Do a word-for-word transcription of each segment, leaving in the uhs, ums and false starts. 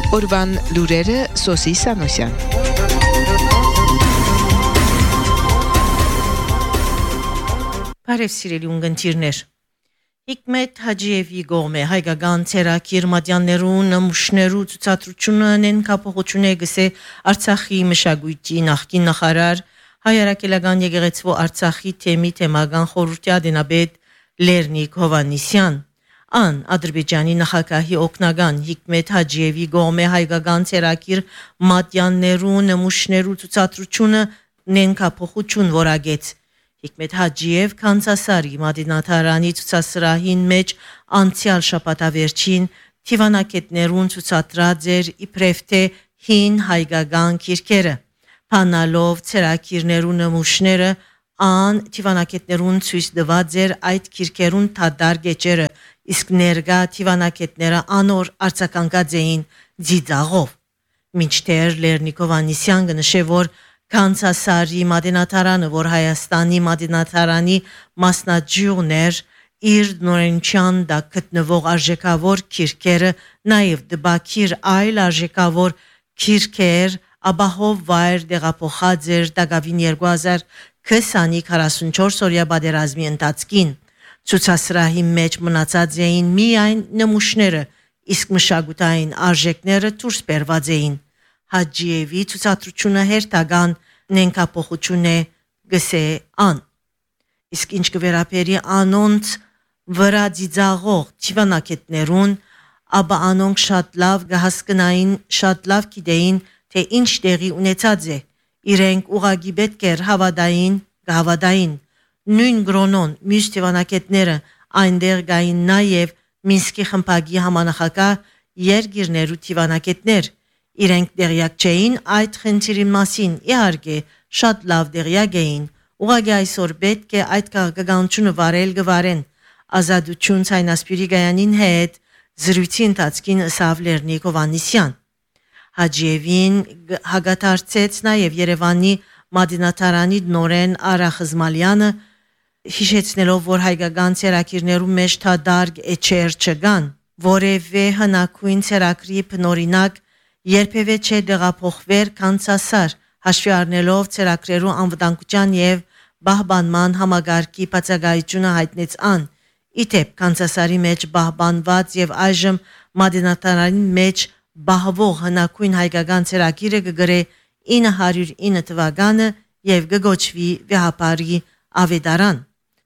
Օրվան լուրերը Սոսի Սանոսյան։ Բարև սիրելի ունգընտիրներ։ Հիկմետ Հաջիևի գոմե հայկական ցերակիր մատյաններու նմուշներու ցուցադրությունը նենկապողություն է գսե Արցախի մշակույթի նախկին նախարար հայրաքելական եկեղեցու Արցախի թեմի թեմական խորհրդի ադենաբեդ Լեռնիկ Հովանիսյան Ան Ադրբեջանի նախագահի օգնական Հիկմետ Հաջիևի գոմե հայկական ցերակիր մատյաններու նմուշներու ցուցադրությունը նենկապողություն որագեց Հիկմետ Հաջիև Կանցասարի Մադինաթարանի ցուցասրահին մեջ անցյալ շաբաթավերջին թիվանակետներուն ցուցադրած էր իբրև թե հին հայկական քիրքերը Փանալով ցերակիրներու նմուշները ան թիվանակետներուն ցույց տված էր այդ քիրքերուն թադար գեճերը իսկ ներկա թիվանակետները անոր արձականկած էին ձիծաղով մինչդեռ Լեռնիկ Հովանիսյան գնշե որ Կանցասարի Մադինաթարանը, որ Հայաստանի Մադինաթարանի մասնաճյուղն էր, իր նորենչյան դա գտնվող արժեքավոր քիրքերը, նաև դբակիր այլ արժեքավոր քիրքեր, ապահով վայր դեղափոխած էր դակավին երկու հազար քսանինը-քառասունչորս օրյա պատերազմի ընթացքին։ Ցուցասրահի մեջ մնացած էին միայն նմուշները, իսկ մշակութային արժեքները դուրս բերված էին։ Հաջիևի ցուցադրությունը հերթական նենկապողություն է գսե ան իսկ ինչ կվերապերի անոնց վրա ձիծաղող թիվանակետներուն ապա անոնք շատ լավ կհասկնային շատ լավ գիտեին թե ինչ տեղի ունեցած է իրենք ուղագի պետք էր հավատային կհավատային նույն գրոնոն մյուս թիվանակետները այնտեղ գային նաև Մինսկի խմբակի համանախագահ երկիրներու թիվանակետներ Իրենք դեղյակ չէին այդ խնդիրի մասին, իհարկե, շատ լավ դեղյակ էին, ուղղակի այսօր պետք է այդ քաղաքականությունը վարել գվարեն, ազատություն ցայնասպիրի գայանին հետ զրույցի ընթացքին ըսավ Լեռնիկ Հովանիսյան։ Հաջիևին հագաթարցեց նաև Երևանի Մադինաթարանի նորեն Արա Խզմալյանը, հիշեցնելով, որ հայկական ցերակիրներու մեջ թադարգ էջեր չկան, որևէ հնակույն ցերակրի բնօրինակ Երբևէ չէ դեղափոխվեր Կանցասար, հաշվի առնելով ցերակրերու անվտանգության եւ բահբանման համագարկի բացակայությունը հայտնեց ան։ Իթեպ Կանցասարի մեջ բահբանված եւ այժմ Մադինաթարանի մեջ բահվող հնակույն հայկական ցերակիրը կգրե ինը հարյուր ինը թվականը եւ կգոչվի վեհապարի ավետարան։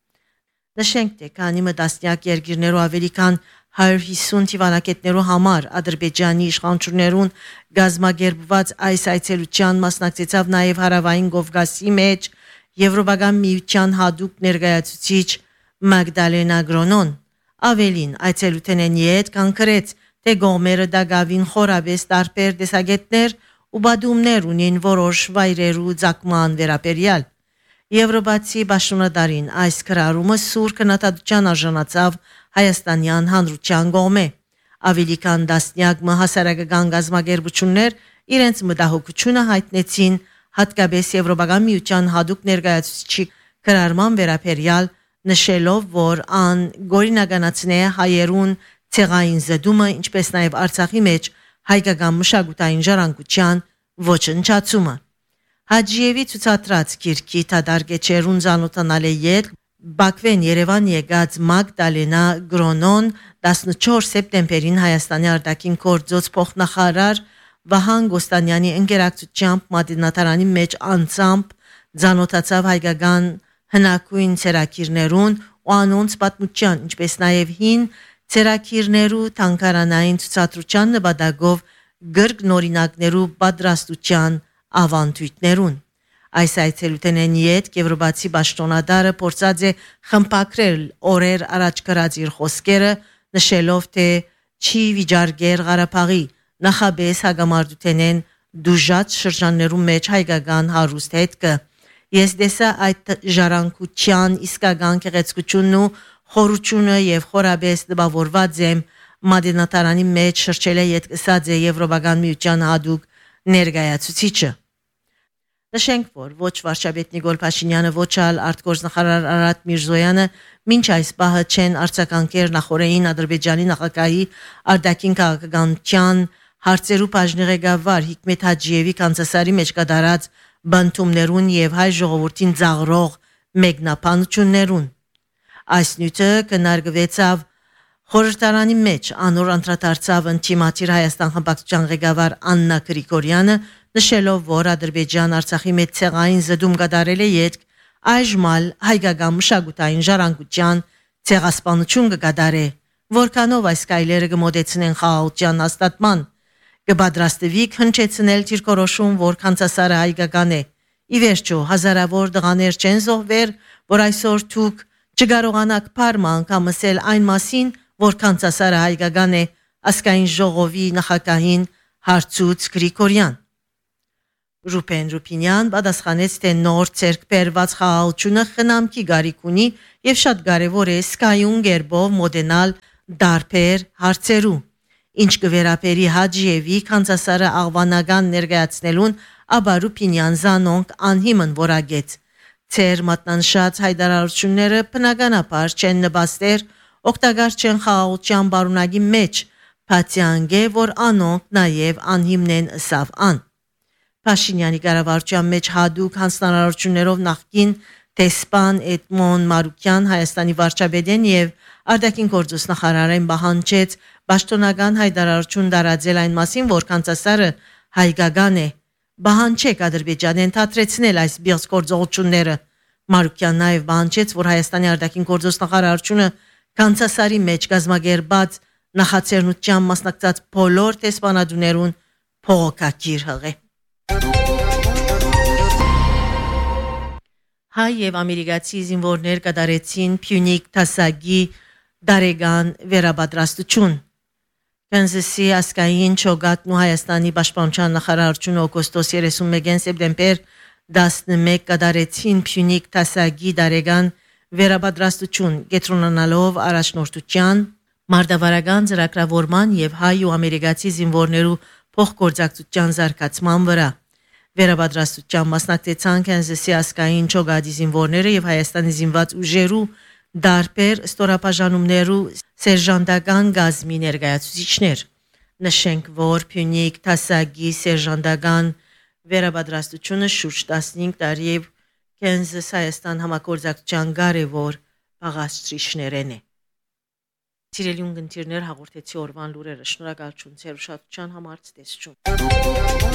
Նշենք թե քանի մտածնյակ երկիրներու ավելի քան հարյուր հիսուն թիվանակետներու համար Ադրբեջանի իշխանություններուն գազմագերբված այս այցելության մասնակցեցավ նաև հարավային Կովկասի մեջ Եվրոպական միության հատուկ ներկայացուցիչ Մագդալենա Գրոնոն ավելին այցելութենեն յետ կանգրեց թե գոմերը դակավին խորաբես տարբեր տեսակետներ ու բադումներ ունին որոշ վայրերու ցակման վերաբերյալ Եվրոպացի բաշնադարին այս քրարումը սուր քննադատության արժանացավ Հայաստանյան հանրության գոմե ավելի քան տասնյակ մահասարակական գազագերբություններ իրենց մտահոգությունը հայտնեցին հատկապես Եվրոպական միության հատուկ ներկայացուցիչի քրարման վերաբերյալ նշելով որ ան գորինականացնե հայերուն ցեղային զդումը ինչպես նաև Արցախի մեջ հայկական մշակութային ժառանգության ոչնչացումը Հաջիևի ցուցադրած քիրքի թադարգեչերուն զանոթանալ է յետ Բաքվեն Երևան եկած Մագդալենա Գրոնոն տասնչորս սեպտեմբերին Հայաստանի արտաքին գործոց փոխնախարար Վահան Գոստանյանի ընկերակցությամբ Մադինաթարանի մեջ անցամբ զանոթացավ հայկական հնակույն ցերակիրներուն ու անոնց պատմության ինչպես նաև հին ցերակիրներու թանգարանային ցուցադրության նպատակով գրգնորինակներու պատրաստության ավանդույթներուն Այս այցելութենեն յետ Եվրոպացի պաշտոնադարը փորձած է խմբակրել օրեր առաջ գրած իր խոսքերը նշելով թե չի վիճարկեր Ղարաբաղի նախաբես հագամարտութենեն դուժած շրջաններու մեջ հայկական հարուստ հետքը ես դեսա այդ ժառանգության իսկական գեղեցկությունն ու խորությունը եւ խորաբես դպավորված եմ Մադինաթարանի մեջ շրջել է յետքսած է Եվրոպական միության հատուկ ներկայացուցիչը Նշենք, որ ոչ վարչապետ Նիկոլ Փաշինյանը, ոչ ալ արտգործնախարար Արարատ Միրզոյանը մինչ այս պահը չեն արձագանքեր նախորդին Ադրբեջանի նախագահի արտաքին քաղաքականության հարցերու բաժնի ղեկավար Հիկմետ Հաջիևի կանցասարի մեջ կատարած բանտումներուն եւ հայ ժողովրդին ծաղրող մեկնաբանություններուն։ Այս նյութը կնարգվեցավ խորհրդարանի մեջ անոր անդրադարձավ Ընտիմատիր Հայաստան խմբակցության ղեկավար Աննա Գրիգորյանը, նշելով, որ Ադրբեջան Արցախի մեջ ցեղային զդում կատարել է յետք այժմալ հայկական մշակութային ժառանգության ցեղասպանություն կկատարե, որքանով այս կայլերը կմոտեցնեն խաղաղության հաստատման, կպատրաստվի հնչեցնել դիրքորոշում, որ կանցասարը հայկական է։ Ի վերջո, հազարավոր տղաներ չեն զոհվել, որ այսօր դուք չկարողանաք փառման կամ ասել այն մասին, որ կանցասարը հայկական է, ասկային ժողովի նախագահին հարցուց Գրիգորյան։ Ռուբեն Ռուբինյան պատասխանեց, թե նոր ցերկ բերված խաղաղությունը խնամքի գարիք ունի եւ շատ կարեւոր է սկայուն գերբով մոդենալ դարբեր հարցերու։ Ինչ կվերապերի Հաջիևի կանցասարը աղվանական ներկայացնելուն, ապա Ռուբինյան զանոնք անհիմն որագեց։ Ցեր մատնանշած հայտարարությունները բնականաբար չեն նպաստեր օգտակար չեն խաղաղության բարունակի մեջ, բացի անգե, որ անոնք նաև անհիմն են ըսավ ան։ Փաշինյանի կառավարության մեջ հադուկ հանձնարարություններով նախկին դեսպան Էդմոն Մարուկյան, Հայաստանի վարչապետեն եւ արտաքին գործոս նախարարեն պահանջեց պաշտոնական հայտարարություն տարածել այն մասին, որ կանցասարը հայկական է։ Պահանջեք Ադրբեջանեն թատրեցնել այս բիզգործողությունները։ Մարուկյան նաև պահանջեց, որ Հայաստանի արտաքին գործոս նախարարությունը կանցասարի մեջ կազմակերպած նախաձեռնության մասնակցած բոլոր դեսպանատուներուն փողոքագիր հղե։ Հայ եւ ամերիկացի զինվորներ կատարեցին Փյունիկ Թասագի դարեգան վերապատրաստություն։ Կանզասի ասկային չոգատն ու Հայաստանի պաշտպանության նախարարությունը օգոստոս երեսունմեկին սեպտեմբեր տասնմեկ կատարեցին Փյունիկ Թասագի դարեգան վերապատրաստություն, կենտրոնանալով առաջնորդության, մարտավարական ծրագրավորման եւ հայ ու ամերիկացի զինվորներու փոխգործակցության զարգացման վրա։ Վերապատրաստության մասնակցեցան Կանզասի ասկային չոգատի զինվորները եւ Հայաստանի զինված ուժերու դարբեր ստորապաժանումներու սերժանտական գազմի ներկայացուցիչներ։ Նշենք, որ Փյունիկ Թասագի սերժանտական վերապատրաստությունը շուրջ տասնհինգ տարի եւ Կենզաս Հայաստան համագործակցության կարևոր բաղադրիչներն է։ Սիրելի ունկնդիրներ, հաղորդեցի օրվան լուրերը։ Շնորհակալություն ձեր ուշադրության համար, ցտեսություն։